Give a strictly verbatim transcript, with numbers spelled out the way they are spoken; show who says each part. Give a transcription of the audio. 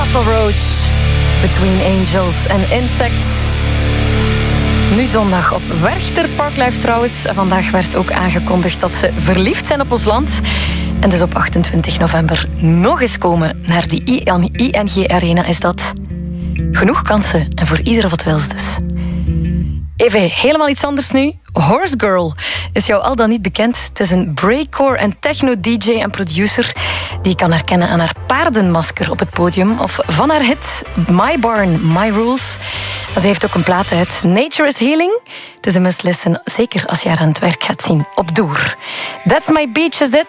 Speaker 1: Papa Roach. Between Angels and Insects. Nu zondag op Werchter Parklife trouwens. Vandaag werd ook aangekondigd dat ze verliefd zijn op ons land. En dus op achtentwintig november nog eens komen naar die I N G Arena is dat. Genoeg kansen en voor ieder wat wils dus. Even helemaal iets anders nu. Horse Girl is jou al dan niet bekend. Het is een breakcore en techno-D J en producer die je kan herkennen aan haar paardenmasker op het podium of van haar hit My Barn, My Rules. Maar ze heeft ook een platenhit Nature is Healing. Het is een must listen, zeker als je haar aan het werk gaat zien op Doer. That's My Beach is dit.